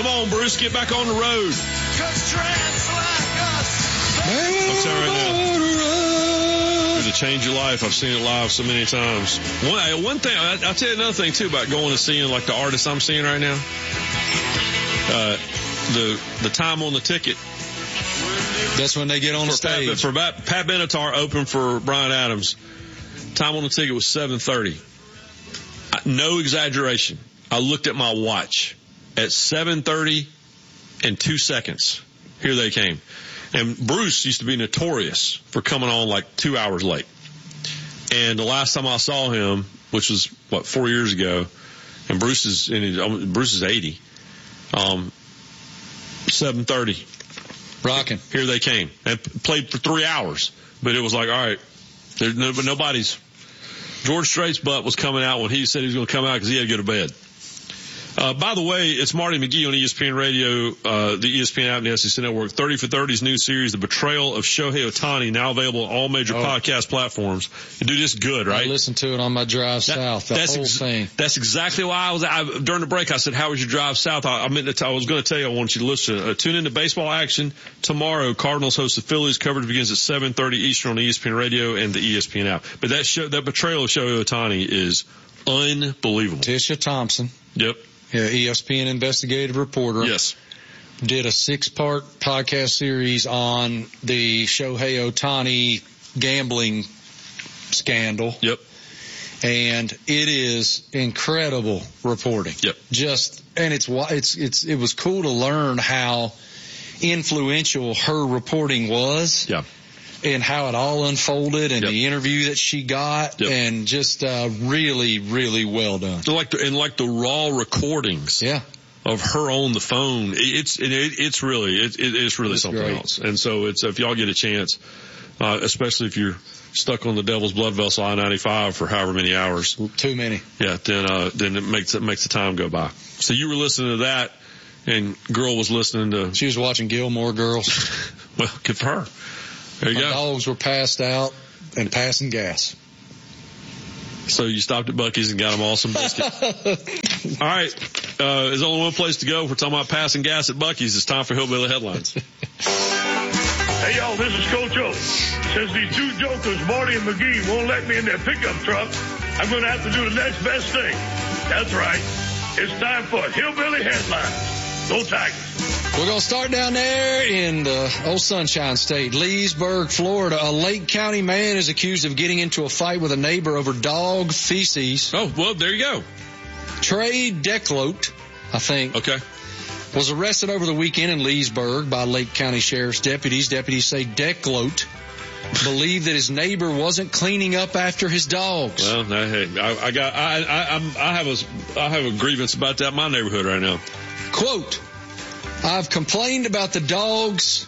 Come on, Bruce, get back on the road. 'Cause tramps like us. I'll tell you right now. To change your life. I've seen it live so many times. One thing, I'll tell you another thing too about going and seeing like the artists I'm seeing right now. The time on the ticket. That's when they get on the stage. For Pat Benatar opened for Bryan Adams. Time on the ticket was 7:30. No exaggeration. I looked at my watch at 7:30 and 2 seconds. Here they came. And Bruce used to be notorious for coming on like 2 hours late. And the last time I saw him, which was 4 years ago, and Bruce is 80. 7:30. Rocking. Here they came and played for 3 hours. But it was like, all right, but nobody's. George Strait's butt was coming out when he said he was going to come out because he had to go to bed. By the way, it's Marty McGee on ESPN Radio, the ESPN app and the SEC Network. 30 for 30's new series, The Betrayal of Shohei Ohtani, now available on all major podcast platforms. You do this good, right? I listened to it on my drive south, the whole thing. That's exactly why during the break I said, how was your drive south? I was going to tell you I want you to listen. Tune into baseball action tomorrow. Cardinals host the Phillies. Coverage begins at 7:30 Eastern on ESPN Radio and the ESPN app. But that Betrayal of Shohei Ohtani is unbelievable. Tisha Thompson. Yep. Yeah, ESPN investigative reporter. Yes. Did a 6-part podcast series on the Shohei Ohtani gambling scandal. Yep. And it is incredible reporting. Yep. And it was cool to learn how influential her reporting was. Yeah. And how it all unfolded and the interview that she got and just really, really well done. Like the raw recordings of her on the phone. It's really something great. else. And so if y'all get a chance, especially if you're stuck on the Devil's Blood Vessel I-95 for however many hours. Too many. Yeah, then it makes the time go by. So you were listening to that and girl was listening to. She was watching Gilmore Girls. Well, good for her. There you go. My dogs were passed out and passing gas. So you stopped at Buc-ee's and got them all some biscuits. All right. There's only one place to go. If we're talking about passing gas at Buc-ee's, it's time for Hillbilly Headlines. Hey, y'all, this is Coach O. Since these two jokers, Marty and McGee, won't let me in their pickup truck, I'm going to have to do the next best thing. That's right. It's time for Hillbilly Headlines. Go Tigers. We're going to start down there in the old Sunshine State, Leesburg, Florida. A Lake County man is accused of getting into a fight with a neighbor over dog feces. Oh, well, there you go. Trey Declote, I think. Okay. Was arrested over the weekend in Leesburg by Lake County Sheriff's deputies. Deputies say Declote believed that his neighbor wasn't cleaning up after his dogs. Well, hey, I have a grievance about that in my neighborhood right now. Quote, I've complained about the dogs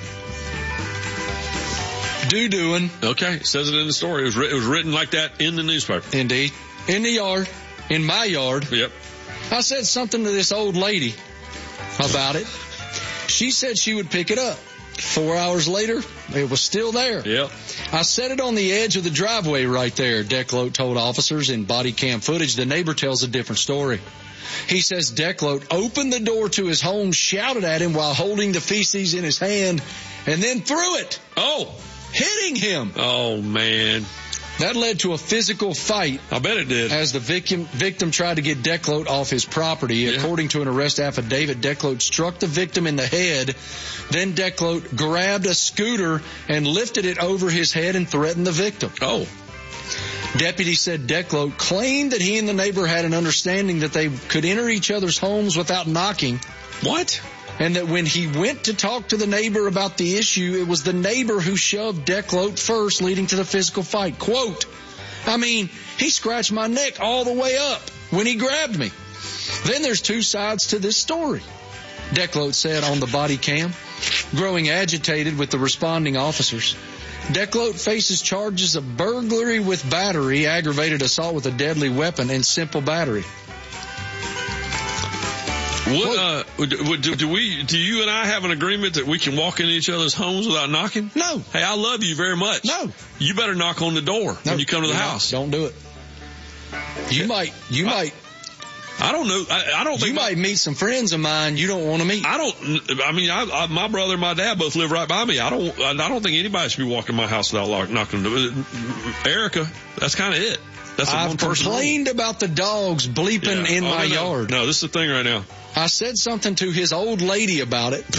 doo-dooing. Okay, it says it in the story. It was written like that in the newspaper. Indeed. In the yard. In my yard. Yep. I said something to this old lady about it. She said she would pick it up. 4 hours later, it was still there. Yep. I set it on the edge of the driveway right there, Declote told officers in body cam footage. The neighbor tells a different story. He says Declote opened the door to his home, shouted at him while holding the feces in his hand, and then threw it. Oh. Hitting him. Oh, man. That led to a physical fight. I bet it did. As the victim tried to get Declote off his property. Yeah. According to an arrest affidavit, Declote struck the victim in the head. Then Declote grabbed a scooter and lifted it over his head and threatened the victim. Oh. Deputies said Declote claimed that he and the neighbor had an understanding that they could enter each other's homes without knocking. What? And that when he went to talk to the neighbor about the issue, it was the neighbor who shoved Declote first, leading to the physical fight. Quote, I mean, he scratched my neck all the way up when he grabbed me. Then there's two sides to this story, Declote said on the body cam, growing agitated with the responding officers. Declote faces charges of burglary with battery, aggravated assault with a deadly weapon, and simple battery. Do you and I have an agreement that we can walk into each other's homes without knocking? No. Hey, I love you very much. No. You better knock on the door when you come to the house. Don't do it. You might I don't know. I don't think you might meet some friends of mine you don't want to meet. My brother and my dad both live right by me. I don't think anybody should be walking my house without knocking on the door. Erica, that's kind of it. That's I've complained about the dogs bleeping in my yard. No, this is the thing right now. I said something to his old lady about it.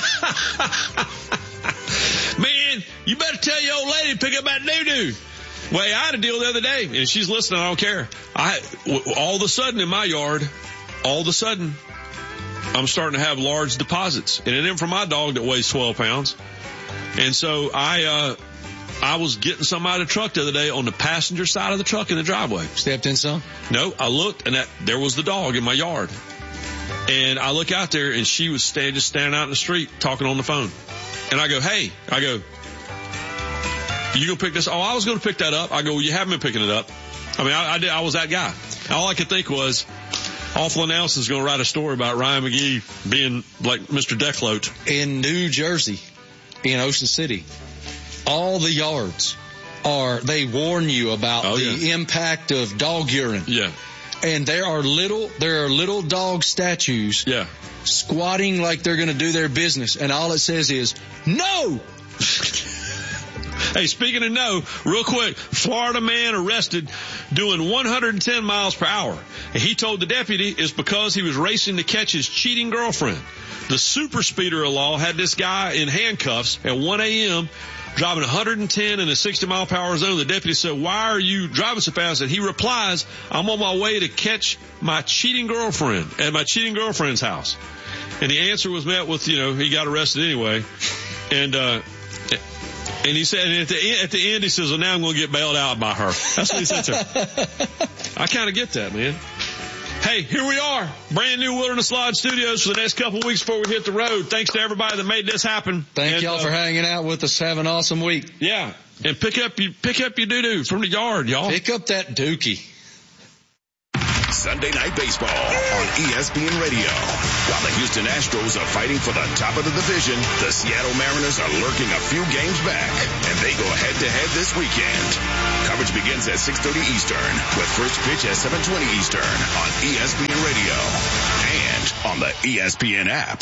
Man, you better tell your old lady to pick up that doo-doo. Well, I had a deal the other day, and she's listening. I don't care. All of a sudden in my yard, I'm starting to have large deposits. And it ain't for my dog that weighs 12 pounds. And so I was getting something out of the truck the other day on the passenger side of the truck in the driveway. Stepped in some? No, I looked, and there was the dog in my yard. And I look out there, and she was just standing out in the street talking on the phone. And I go, hey, you gonna pick this? Oh, I was gonna pick that up. I go, well, you haven't been picking it up. I mean, I was that guy. All I could think was, Awful Announcement is gonna write a story about Ryan McGee being like Mr. Declote. In New Jersey, in Ocean City, all the yards they warn you about the impact of dog urine. Yeah. And there are little dog statues. Yeah. Squatting like they're gonna do their business. And all it says is, no! Hey, speaking of no, real quick, Florida man arrested doing 110 miles per hour. And he told the deputy it's because he was racing to catch his cheating girlfriend. The super speeder of law had this guy in handcuffs at 1 a.m. driving 110 in a 60-mile-per-hour zone. The deputy said, why are you driving so fast? And he replies, I'm on my way to catch my cheating girlfriend at my cheating girlfriend's house. And the answer was met with, he got arrested anyway. And he said, and at the end, he says, well, now I'm going to get bailed out by her. That's what he said to her. I kind of get that, man. Hey, here we are. Brand new Wilderness Lodge Studios for the next couple of weeks before we hit the road. Thanks to everybody that made this happen. Thank y'all for hanging out with us. Have an awesome week. Yeah. And pick up your doo-doo from the yard, y'all. Pick up that dookie. Sunday Night Baseball on ESPN Radio. While the Houston Astros are fighting for the top of the division, the Seattle Mariners are lurking a few games back, and they go head-to-head this weekend. Coverage begins at 6:30 Eastern, with first pitch at 7:20 Eastern on ESPN Radio and on the ESPN app.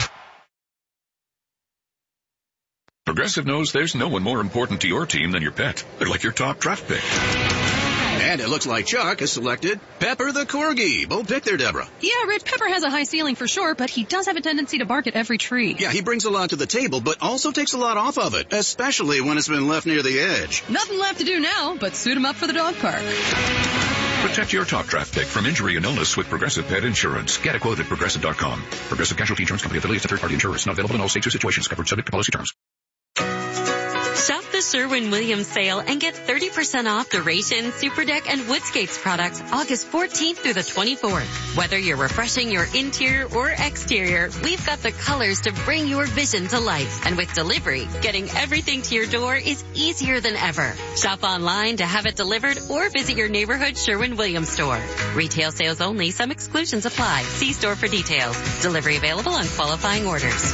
Progressive knows there's no one more important to your team than your pet. They're like your top draft pick. And it looks like Chuck has selected Pepper the Corgi. Bold pick there, Deborah. Yeah, Rich, Pepper has a high ceiling for sure, but he does have a tendency to bark at every tree. Yeah, he brings a lot to the table, but also takes a lot off of it, especially when it's been left near the edge. Nothing left to do now but suit him up for the dog park. Protect your top draft pick from injury and illness with Progressive Pet Insurance. Get a quote at Progressive.com. Progressive Casualty Insurance Company affiliates and third-party insurers. Not available in all states or situations. Covered subject to policy terms. Shop the Sherwin-Williams sale and get 30% off Duration, Super Deck, and Woodscapes products August 14th through the 24th. Whether you're refreshing your interior or exterior, we've got the colors to bring your vision to life. And with delivery, getting everything to your door is easier than ever. Shop online to have it delivered or visit your neighborhood Sherwin-Williams store. Retail sales only. Some exclusions apply. See store for details. Delivery available on qualifying orders.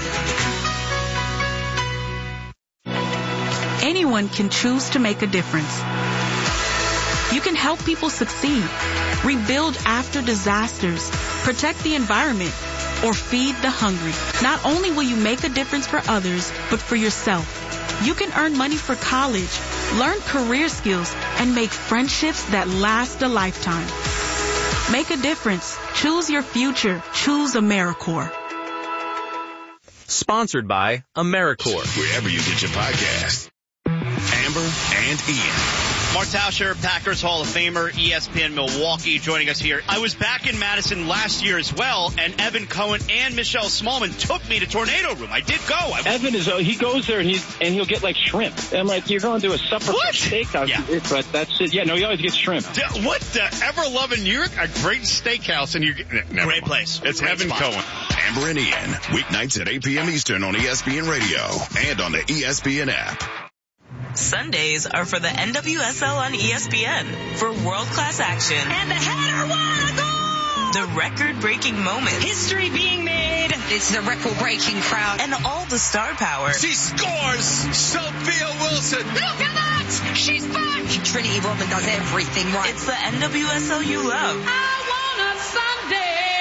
Anyone can choose to make a difference. You can help people succeed, rebuild after disasters, protect the environment, or feed the hungry. Not only will you make a difference for others, but for yourself. You can earn money for college, learn career skills, and make friendships that last a lifetime. Make a difference. Choose your future. Choose AmeriCorps. Sponsored by AmeriCorps. Wherever you get your podcast. Amber and Ian. Mark Tauscher, Packers Hall of Famer, ESPN Milwaukee, joining us here. I was back in Madison last year as well, and Evan Cohen and Michelle Smallman took me to Tornado Room. I did go. Evan he goes there and he'll get like shrimp. And I'm like, you're going to a supper steakhouse. Yeah. But that's it. Yeah, no, he always gets shrimp. What? Ever loving New York? A great steakhouse, and great place. It's Evan Cohen. Amber and Ian, weeknights at 8 p.m. Eastern on ESPN Radio and on the ESPN app. Sundays are for the NWSL on ESPN for world-class action. And the header, what a goal! The record-breaking moments. History being made. It's the record-breaking crowd. And all the star power. She scores! Sophia Wilson! Look at that! She's back! Trinity Rodman does everything right. It's the NWSL you love. I want a Sunday.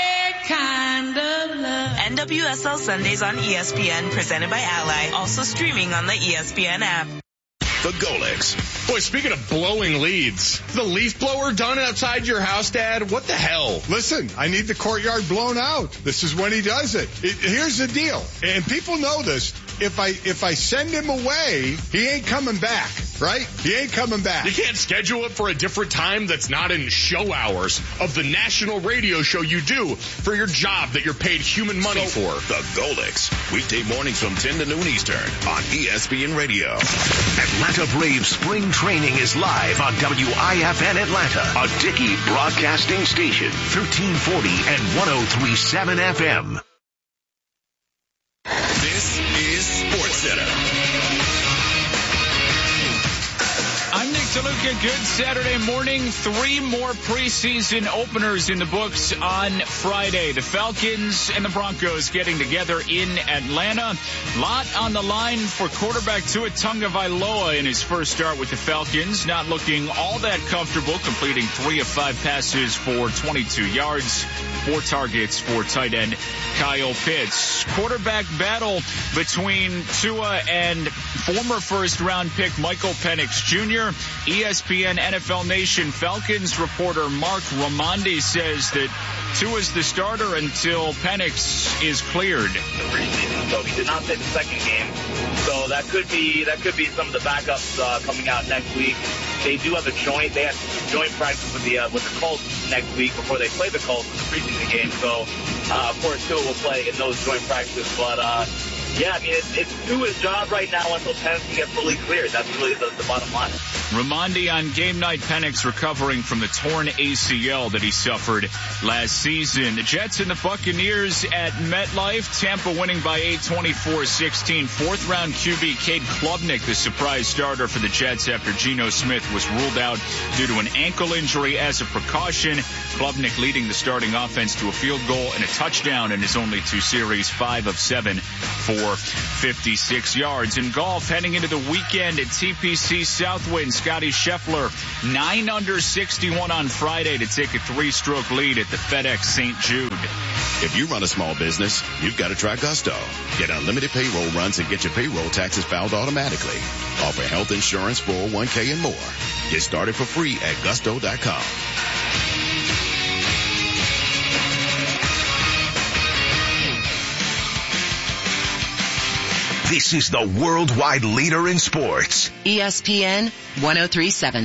NWSL Sundays on ESPN, presented by Ally, also streaming on the ESPN app. The Golics. Boy, speaking of blowing leads, the leaf blower done outside your house, Dad? What the hell? Listen, I need the courtyard blown out. This is when he does it. Here's the deal, and people know this. If I send him away, he ain't coming back, right? He ain't coming back. You can't schedule it for a different time that's not in show hours of the national radio show you do for your job that you're paid human money for. The Golics. Weekday mornings from 10 to noon Eastern on ESPN Radio. Atlanta Braves spring training is live on WIFN Atlanta, a Dickey broadcasting station, 1340 and 103.7 FM. This is SportsCenter. I'm Nick DeLuca. Good Saturday morning. 3 more preseason openers in the books on Friday. The Falcons and the Broncos getting together in Atlanta. Lot on the line for quarterback Tua Tagovailoa in his first start with the Falcons. Not looking all that comfortable, completing 3 of 5 passes for 22 yards. 4 targets for tight end Kyle Pitts. Quarterback battle between Tua and former first-round pick Michael Penix Jr. ESPN NFL Nation Falcons reporter Mark Raimondi says that Tua's the starter until Penix is cleared. The preseason, so he did not play the second game. So that could be some of the backups coming out next week. They do have a joint. They have joint practice with the Colts next week before they play the Colts in the preseason game. So, of course, Tua will play in those joint practices. But, yeah, I mean, it's Tua's job right now until Penix can get fully cleared. That's really the bottom line. Raimondi on game night. Penix recovering from the torn ACL that he suffered last season. The Jets and the Buccaneers at MetLife. Tampa winning by 8, 24-16. 4th-round QB Cade Klubnik, the surprise starter for the Jets after Geno Smith was ruled out due to an ankle injury as a precaution. Klubnik leading the starting offense to a field goal and a touchdown in his only 2 series, 5 of 7 for 56 yards. In golf, heading into the weekend at TPC Southwind, Scotty Scheffler 9 under 61 on Friday to take a 3-stroke lead at the FedEx St. Jude. If you run a small business, you've got to try Gusto. Get unlimited payroll runs and get your payroll taxes filed automatically. Offer health insurance, 401k, and more. Get started for free at gusto.com. This is the worldwide leader in sports. ESPN 103.7.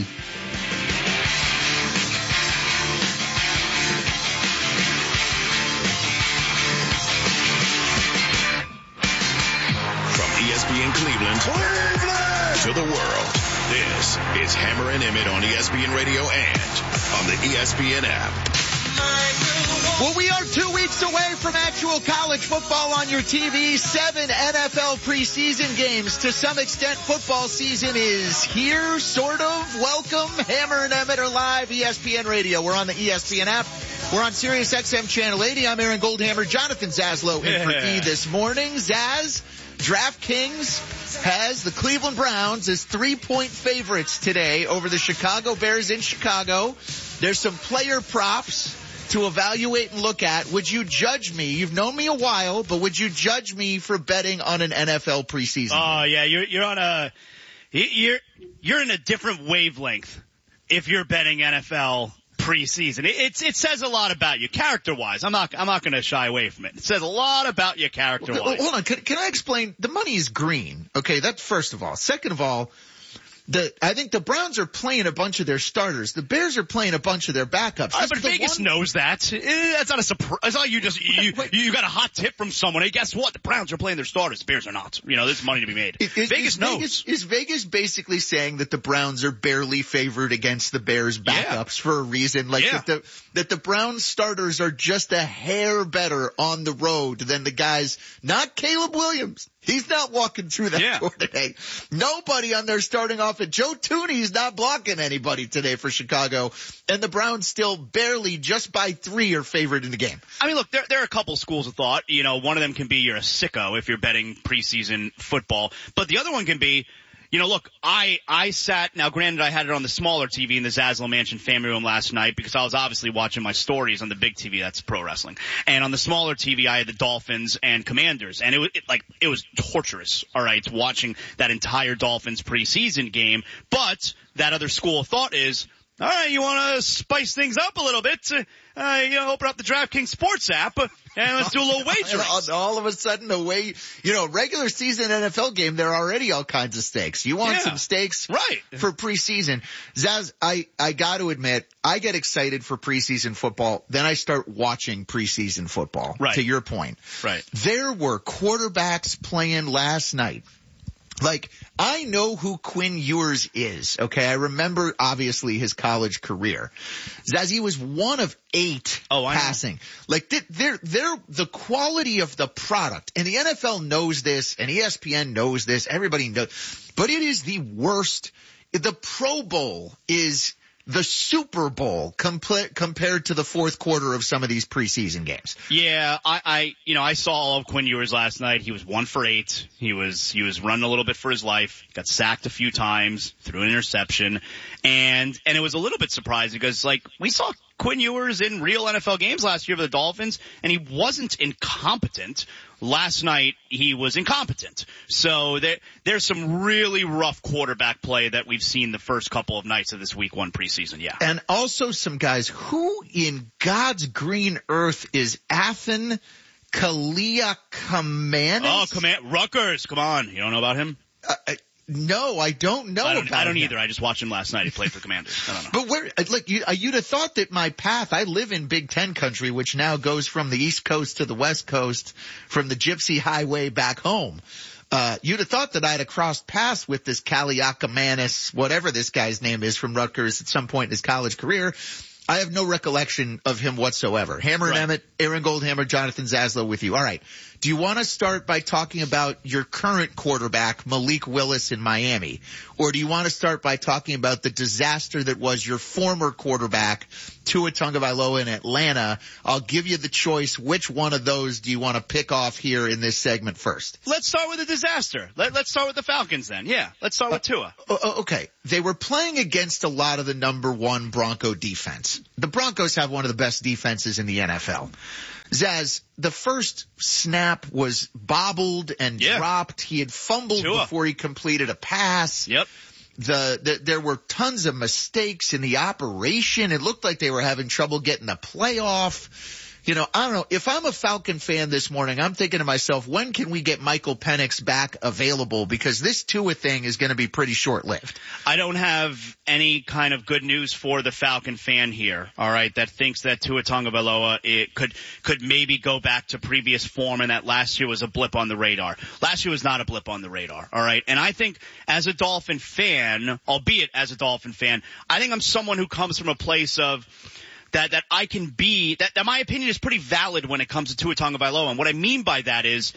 From ESPN Cleveland to the world, this is Hammer and Emmett on ESPN Radio and on the ESPN app. Well, we are 2 weeks away from actual college football on your TV. 7 NFL preseason games. To some extent, football season is here, sort of. Welcome. Hammer and Emmett are live. ESPN Radio. We're on the ESPN app. We're on Sirius XM Channel 80. I'm Aaron Goldhammer. Jonathan Zaslow in for E this morning. Zaz, DraftKings has the Cleveland Browns as 3-point favorites today over the Chicago Bears in Chicago. There's some player props to evaluate and look at. Would you judge me? You've known me a while, but would you judge me for betting on an NFL preseason? Oh yeah, you're in a different wavelength if you're betting NFL preseason. It says a lot about you character-wise. I'm not going to shy away from it. It says a lot about you character-wise. Well, hold on. Can I explain? The money is green. Okay, that's first of all. Second of all, I think the Browns are playing a bunch of their starters. The Bears are playing a bunch of their backups. But Vegas knows that. That's not a surprise. It's not like you got a hot tip from someone. Hey, guess what? The Browns are playing their starters. The Bears are not. There's money to be made. Vegas knows. Is Vegas basically saying that the Browns are barely favored against the Bears backups for a reason? That the Browns starters are just a hair better on the road than the guys, not Caleb Williams. He's not walking through that door today. Nobody on their starting offense. Joe Tooney's not blocking anybody today for Chicago. And the Browns still barely, just by 3, are favored in the game. I mean, look, there are a couple schools of thought. One of them can be you're a sicko if you're betting preseason football. But the other one can be Look, I sat, now granted I had it on the smaller TV in the Zaslow Mansion family room last night because I was obviously watching my stories on the big TV, that's pro wrestling. And on the smaller TV I had the Dolphins and Commanders, and it was torturous, alright, watching that entire Dolphins preseason game. But that other school of thought is, all right, you want to spice things up a little bit? Open up the DraftKings Sports app and let's do a little wagering. All of a sudden, regular season NFL game, there are already all kinds of stakes. You want some stakes for preseason. Zaz, I got to admit, I get excited for preseason football. Then I start watching preseason football. Right. To your point. Right. There were quarterbacks playing last night. Like, I know who Quinn Ewers is, okay? I remember, obviously, his college career. Zaz, was 1 of 8 passing. Like, they're the quality of the product, and the NFL knows this, and ESPN knows this, everybody knows, but it is the worst. The Pro Bowl is the Super Bowl compared to the fourth quarter of some of these preseason games. Yeah, I saw all of Quinn Ewers last night. He was 1 for 8. He was running a little bit for his life. Got sacked a few times, threw an interception, and it was a little bit surprising because we saw Quinn Ewers in real NFL games last year for the Dolphins, and he wasn't incompetent. Last night, he was incompetent. So there's some really rough quarterback play that we've seen the first couple of nights of this week 1 preseason, yeah. And also some guys, who in God's green earth is Athan Kaliakmanis? Oh, Rutgers, come on. You don't know about him? No, I don't know about him. I don't either. I just watched him last night. He played for Commanders. I don't know. But you'd have thought that my path, I live in Big Ten country, which now goes from the East Coast to the West Coast, from the Gypsy Highway back home. You'd have thought that I'd have crossed paths with this Kaliakmanis, whatever this guy's name is, from Rutgers at some point in his college career. I have no recollection of him whatsoever. Hammer and Emmett, Aaron Goldhammer, Jonathan Zaslow with you. All right. Do you want to start by talking about your current quarterback, Malik Willis in Miami? Or do you want to start by talking about the disaster that was your former quarterback, Tua Tagovailoa in Atlanta? I'll give you the choice. Which one of those do you want to pick off here in this segment first? Let's start with the disaster. Let's start with the Falcons then. Yeah, let's start with Tua. Okay. They were playing against a lot of the number 1 Bronco defense. The Broncos have one of the best defenses in the NFL. Zaz, the first snap was bobbled and dropped. He had fumbled before he completed a pass. Yep. There were tons of mistakes in the operation. It looked like they were having trouble getting the playoff. I don't know. If I'm a Falcon fan this morning, I'm thinking to myself, when can we get Michael Penix back available? Because this Tua thing is going to be pretty short-lived. I don't have any kind of good news for the Falcon fan here, all right, that thinks that Tua Tagovailoa could maybe go back to previous form and that last year was a blip on the radar. Last year was not a blip on the radar, all right? And I think as a Dolphin fan, albeit as a Dolphin fan, I think I'm someone who comes from a place of that I can be, that my opinion is pretty valid when it comes to Tua Tagovailoa. And what I mean by that is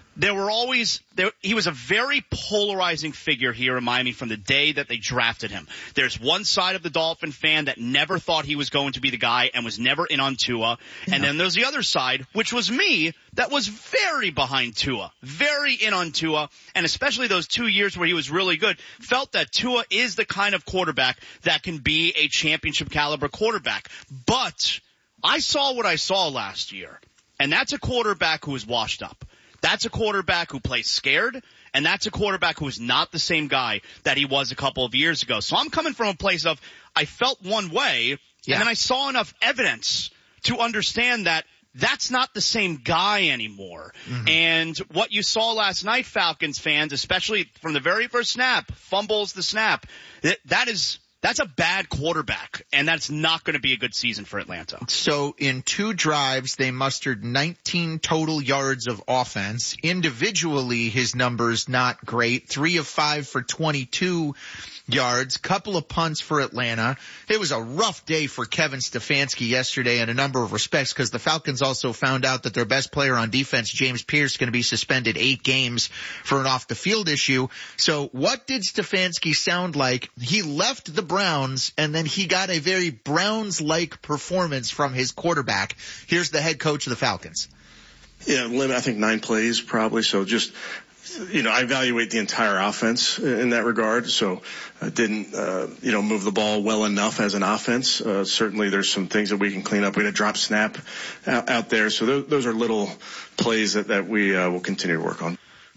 he was a very polarizing figure here in Miami from the day that they drafted him. There's one side of the Dolphin fan that never thought he was going to be the guy and was never in on Tua. And then there's the other side, which was me, that was very behind Tua, very in on Tua, and especially those 2 years where he was really good, felt that Tua is the kind of quarterback that can be a championship caliber quarterback. But I saw what I saw last year, and that's a quarterback who is washed up. That's a quarterback who plays scared, and that's a quarterback who is not the same guy that he was a couple of years ago. So I'm coming from a place of I felt one way, and then I saw enough evidence to understand that that's not the same guy anymore. Mm-hmm. And what you saw last night, Falcons fans, especially from the very first snap, fumbles the snap, that's a bad quarterback, and that's not going to be a good season for Atlanta. So in 2 drives, they mustered 19 total yards of offense. Individually, his numbers not great. 3 of 5 for 22 yards, couple of punts for Atlanta. It was a rough day for Kevin Stefanski yesterday in a number of respects because the Falcons also found out that their best player on defense, James Pierce, is going to be suspended 8 games for an off-the-field issue. So what did Stefanski sound like? He left the Browns, and then he got a very Browns-like performance from his quarterback. Here's the head coach of the Falcons. Yeah, I think 9 plays probably. So just I evaluate the entire offense in that regard. So didn't, move the ball well enough as an offense. Certainly there's some things that we can clean up. We had a drop snap out there. So those are little plays that we will continue to work on.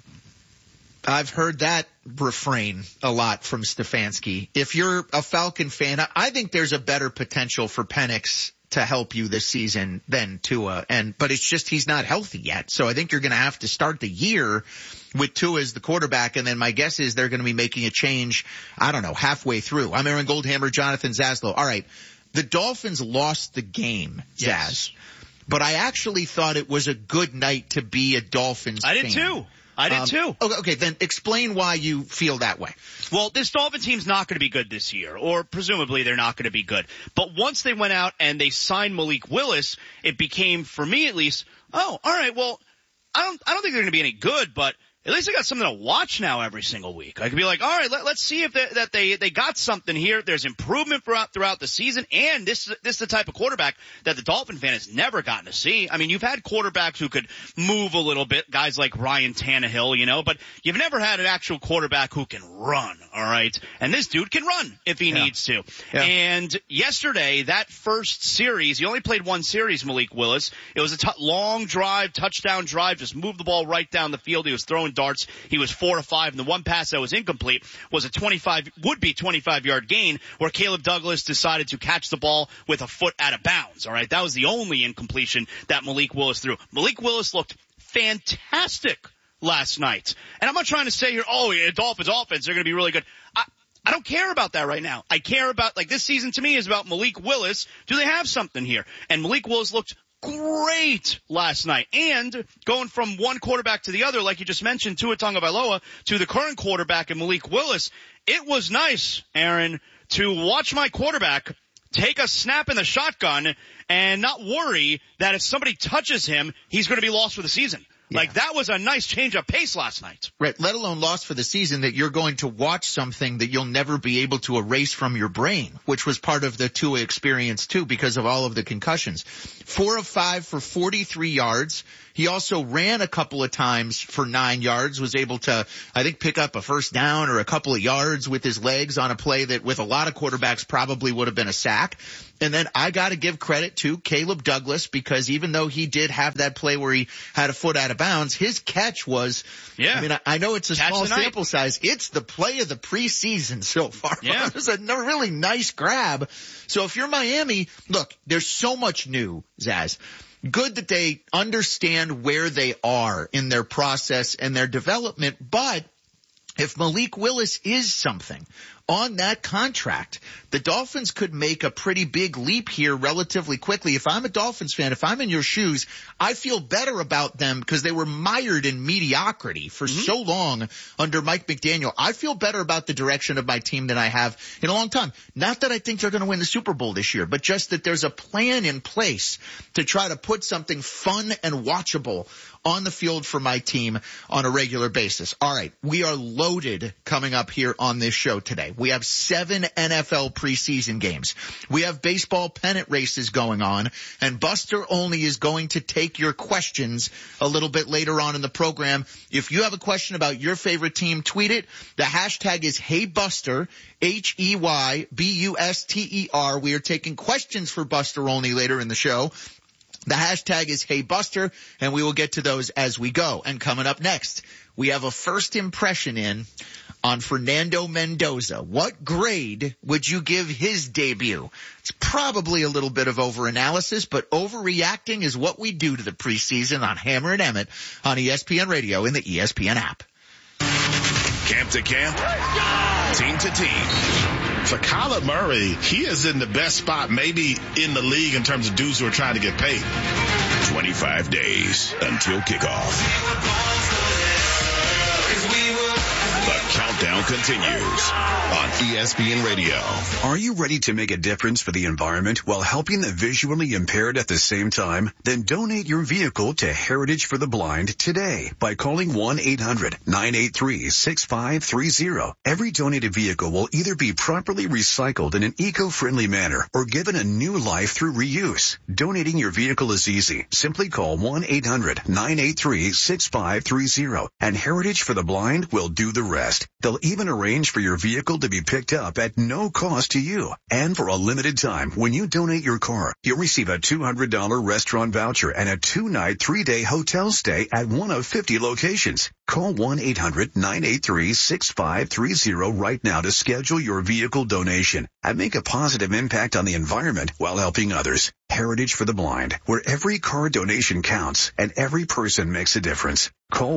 I've heard that refrain a lot from Stefanski. If you're a Falcon fan, I think there's a better potential for Penix to help you this season than Tua. But it's just he's not healthy yet. So I think you're going to have to start the year with Tua as the quarterback. And then my guess is they're going to be making a change, halfway through. I'm Aaron Goldhammer, Jonathan Zaslow. All right. The Dolphins lost the game, Zaz. Yes. But I actually thought it was a good night to be a Dolphins fan. I did too. Okay, then explain why you feel that way. Well, this Dolphin team's not going to be good this year, or presumably they're not going to be good. But once they went out and they signed Malik Willis, it became, for me at least, all right, well, I don't think they're going to be any good, but at least I got something to watch now every single week. I could be like, all right, let's see if they got something here. There's improvement throughout the season, and this is the type of quarterback that the Dolphin fan has never gotten to see. I mean, you've had quarterbacks who could move a little bit, guys like Ryan Tannehill, but you've never had an actual quarterback who can run, all right? And this dude can run if he needs to. Yeah. And yesterday, that first series, he only played one series, Malik Willis. It was a long drive, touchdown drive, just moved the ball right down the field. He was throwing darts. He was 4 of 5, and the one pass that was incomplete was a 25-yard gain where Caleb Douglas decided to catch the ball with a foot out of bounds. All right, that was the only incompletion that Malik Willis threw. Malik Willis looked fantastic last night, and I'm not trying to say here, Dolphins offense, they're going to be really good. I don't care about that right now. I care about, this season to me is about Malik Willis. Do they have something here? And Malik Willis looked great last night. And going from one quarterback to the other, like you just mentioned, Tua Tagovailoa, to the current quarterback in Malik Willis, it was nice, Aaron, to watch my quarterback take a snap in the shotgun and not worry that if somebody touches him, he's going to be lost for the season. Yeah. That was a nice change of pace last night. Right, let alone lost for the season, that you're going to watch something that you'll never be able to erase from your brain, which was part of the Tua experience too because of all of the concussions. 4 of 5 for 43 yards. He also ran a couple of times for 9 yards, was able to, I think, pick up a first down or a couple of yards with his legs on a play that with a lot of quarterbacks probably would have been a sack. And then I got to give credit to Caleb Douglas because even though he did have that play where he had a foot out of bounds, his catch was, I know it's a small sample size. It's the play of the preseason so far. Yeah. It was a really nice grab. So if you're Miami, look, there's so much new, Zaz. Good that they understand where they are in their process and their development, but if Malik Willis is something on that contract, the Dolphins could make a pretty big leap here relatively quickly. If I'm a Dolphins fan, if I'm in your shoes, I feel better about them because they were mired in mediocrity for so long under Mike McDaniel. I feel better about the direction of my team than I have in a long time. Not that I think they're going to win the Super Bowl this year, but just that there's a plan in place to try to put something fun and watchable on the field for my team on a regular basis. All right, we are loaded coming up here on this show today. We have 7 NFL preseason games. We have baseball pennant races going on, and Buster Olney is going to take your questions a little bit later on in the program. If you have a question about your favorite team, tweet it. The hashtag is HeyBuster, HeyBuster. We are taking questions for Buster Olney later in the show. The hashtag is HeyBuster, and we will get to those as we go. And coming up next, we have a first impression in on Fernando Mendoza. What grade would you give his debut? It's probably a little bit of overanalysis, but overreacting is what we do to the preseason on Hammer and Emmett on ESPN Radio in the ESPN app. Camp to camp, team to team. For Kyler Murray, he is in the best spot maybe in the league in terms of dudes who are trying to get paid. 25 days until kickoff. The countdown continues on ESPN Radio. Are you ready to make a difference for the environment while helping the visually impaired at the same time? Then donate your vehicle to Heritage for the Blind today by calling 1-800-983-6530. Every donated vehicle will either be properly recycled in an eco-friendly manner or given a new life through reuse. Donating your vehicle is easy. Simply call 1-800-983-6530 and Heritage for the Blind will do the rest. They'll even arrange for your vehicle to be picked up at no cost to you. And for a limited time, when you donate your car, you'll receive a $200 restaurant voucher and a 2-night, 3-day hotel stay at one of 50 locations. Call 1-800-983-6530 right now to schedule your vehicle donation and make a positive impact on the environment while helping others. Heritage for the Blind, where every car donation counts and every person makes a difference. Call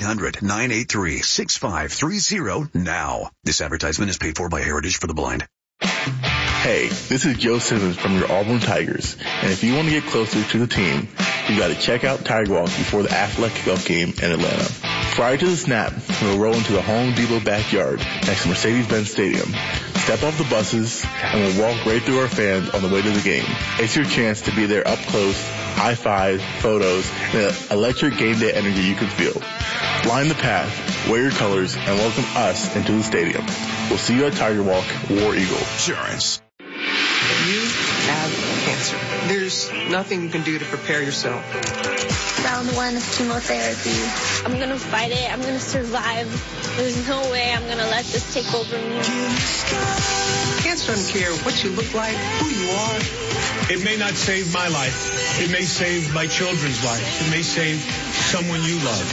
1-800-983-6530 now. This advertisement is paid for by Heritage for the Blind. Hey, this is Joe Simmons from your Auburn Tigers, and if you want to get closer to the team, you got to check out Tiger Walk before the Aflac kickoff game in Atlanta. Prior to the snap, we'll roll into the Home Depot backyard next to Mercedes-Benz Stadium. Step off the buses, and we'll walk right through our fans on the way to the game. It's your chance to be there up close, high fives, photos, and the electric game day energy you can feel. Line the path, wear your colors, and welcome us into the stadium. We'll see you at Tiger Walk, War Eagle. Insurance. You have cancer. There's nothing you can do to prepare yourself. Round 1 of chemotherapy. I'm going to fight it. I'm going to survive. There's no way I'm going to let this take over me. Cancer doesn't care what you look like, who you are. It may not save my life. It may save my children's life. It may save someone you love.